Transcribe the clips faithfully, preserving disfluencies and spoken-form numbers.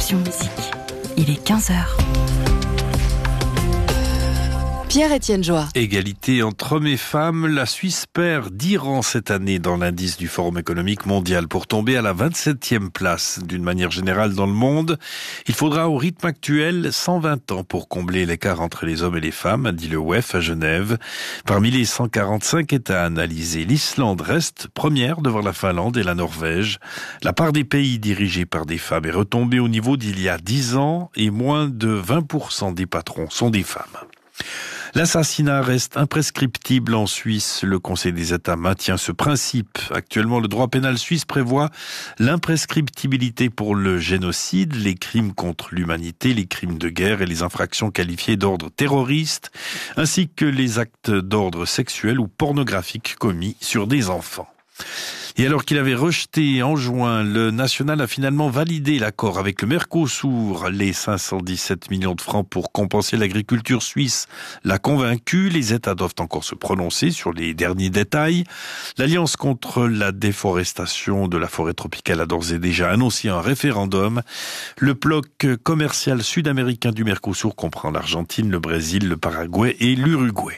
Option Musique. Il est quinze heures. Pierre-Étienne Joie. Égalité entre hommes et femmes, la Suisse perd dix rangs cette année dans l'indice du Forum économique mondial pour tomber à la vingt-septième place. D'une manière générale dans le monde, il faudra au rythme actuel cent vingt ans pour combler l'écart entre les hommes et les femmes, a dit le W E F à Genève. Parmi les cent quarante-cinq États analysés, l'Islande reste première devant la Finlande et la Norvège. La part des pays dirigés par des femmes est retombée au niveau d'il y a dix ans et moins de vingt pour cent des patrons sont des femmes. L'assassinat reste imprescriptible en Suisse. Le Conseil des États maintient ce principe. Actuellement, le droit pénal suisse prévoit l'imprescriptibilité pour le génocide, les crimes contre l'humanité, les crimes de guerre et les infractions qualifiées d'ordre terroriste, ainsi que les actes d'ordre sexuel ou pornographique commis sur des enfants. Et alors qu'il avait rejeté en juin, le national a finalement validé l'accord avec le Mercosur. Les cinq cent dix-sept millions de francs pour compenser l'agriculture suisse l'a convaincu. Les États doivent encore se prononcer sur les derniers détails. L'Alliance contre la déforestation de la forêt tropicale a d'ores et déjà annoncé un référendum. Le bloc commercial sud-américain du Mercosur comprend l'Argentine, le Brésil, le Paraguay et l'Uruguay.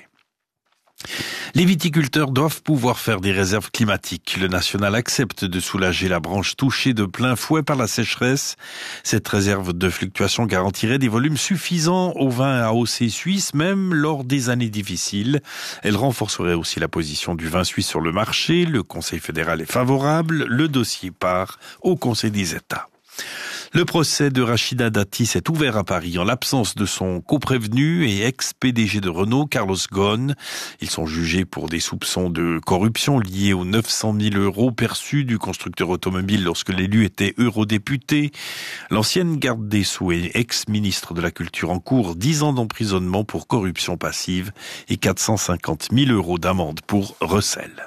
Les viticulteurs doivent pouvoir faire des réserves climatiques. Le national accepte de soulager la branche touchée de plein fouet par la sécheresse. Cette réserve de fluctuation garantirait des volumes suffisants au vin A O C suisse, même lors des années difficiles. Elle renforcerait aussi la position du vin suisse sur le marché. Le Conseil fédéral est favorable. Le dossier part au Conseil des États. Le procès de Rachida Dati s'est ouvert à Paris en l'absence de son coprévenu et ex-P D G de Renault, Carlos Ghosn. Ils sont jugés pour des soupçons de corruption liés aux neuf cent mille euros perçus du constructeur automobile lorsque l'élu était eurodéputé. L'ancienne garde des Sceaux et ex-ministre de la Culture encourt dix ans d'emprisonnement pour corruption passive et quatre cent cinquante mille euros d'amende pour recel.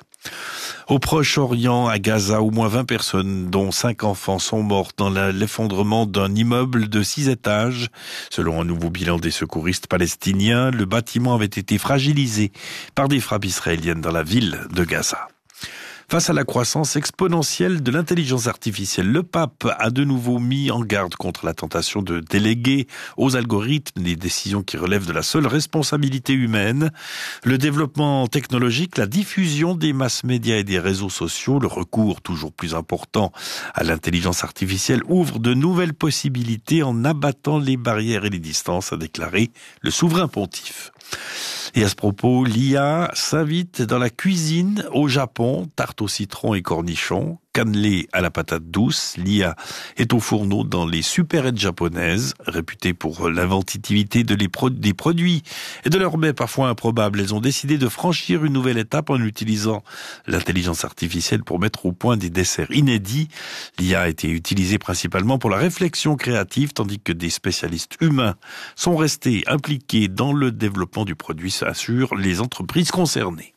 Au Proche-Orient, à Gaza, au moins vingt personnes, dont cinq enfants, sont mortes dans l'effondrement d'un immeuble de six étages. Selon un nouveau bilan des secouristes palestiniens, le bâtiment avait été fragilisé par des frappes israéliennes dans la ville de Gaza. Face à la croissance exponentielle de l'intelligence artificielle, le pape a de nouveau mis en garde contre la tentation de déléguer aux algorithmes des décisions qui relèvent de la seule responsabilité humaine. Le développement technologique, la diffusion des masses médias et des réseaux sociaux, le recours toujours plus important à l'intelligence artificielle ouvre de nouvelles possibilités en abattant les barrières et les distances, a déclaré le souverain pontife. Et à ce propos, l'I A s'invite dans la cuisine au Japon, tarte au citron et cornichons, cannelé à la patate douce. L'I A est au fourneau dans les supérettes japonaises, réputées pour l'inventivité de les pro- des produits et de leurs mets parfois improbables. Elles ont décidé de franchir une nouvelle étape en utilisant l'intelligence artificielle pour mettre au point des desserts inédits. L'I A a été utilisée principalement pour la réflexion créative, tandis que des spécialistes humains sont restés impliqués dans le développement du produit, assurent les entreprises concernées.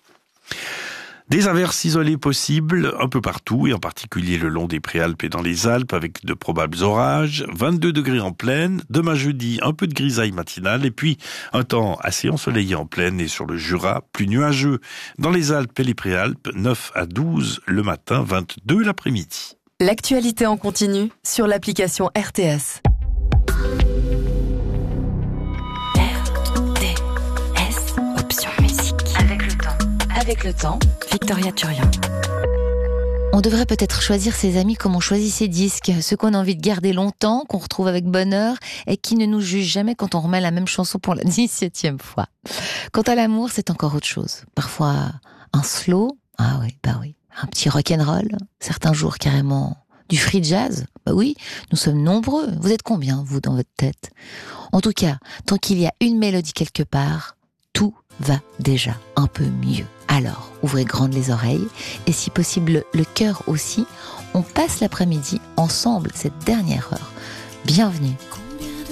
Des averses isolées possibles un peu partout, et en particulier le long des Préalpes et dans les Alpes, avec de probables orages. vingt-deux degrés en plaine, demain jeudi, un peu de grisaille matinale, et puis un temps assez ensoleillé en plaine et sur le Jura, plus nuageux. Dans les Alpes et les Préalpes, neuf à douze le matin, vingt-deux l'après-midi. L'actualité en continu sur l'application R T S. Avec le temps, Victoria Turian. On devrait peut-être choisir ses amis comme on choisit ses disques, ceux qu'on a envie de garder longtemps, qu'on retrouve avec bonheur et qui ne nous jugent jamais quand on remet la même chanson pour la dix-septième fois. Quant à l'amour, c'est encore autre chose. Parfois un slow, ah oui, bah oui, un petit rock'n'roll, certains jours carrément du free jazz, bah oui, nous sommes nombreux. Vous êtes combien, vous, dans votre tête ? En tout cas, tant qu'il y a une mélodie quelque part, tout va déjà un peu mieux. Alors, ouvrez grandes les oreilles et si possible le cœur aussi. On passe l'après-midi ensemble cette dernière heure. Bienvenue